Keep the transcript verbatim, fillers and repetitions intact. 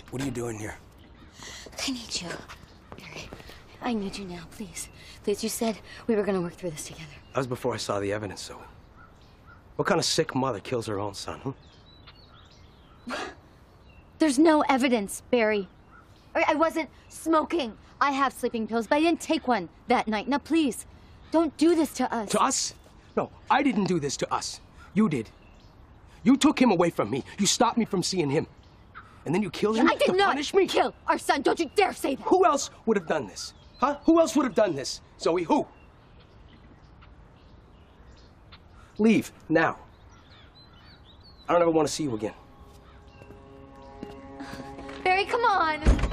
What are you doing here? I need you. Barry, I need you now, please. Please, you said we were gonna work through this together. That was before I saw the evidence, Zoe. What kind of sick mother kills her own son, huh? There's no evidence, Barry. I I wasn't smoking. I have sleeping pills, but I didn't take one that night. Now, please, don't do this to us. To us? No, I didn't do this to us. You did. You took him away from me. You stopped me from seeing him. And then you killed him I did to not punish me? kill our son. Don't you dare say that. Who else would have done this? Huh? Who else would have done this? Zoe, who? Leave, now. I don't ever want to see you again. Barry, come on.